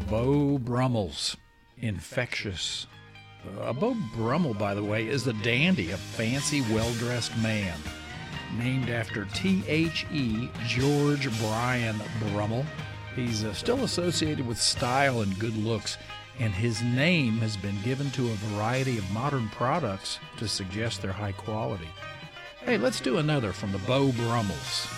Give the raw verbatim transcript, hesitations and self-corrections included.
Beau Brummels, Infectious. A Beau Brummel, by the way, is the dandy, a fancy, well-dressed man. Named after T H E George Bryan Brummel. He's uh, still associated with style and good looks, and his name has been given to a variety of modern products to suggest their high quality. Hey, let's do another from the Beau Brummels.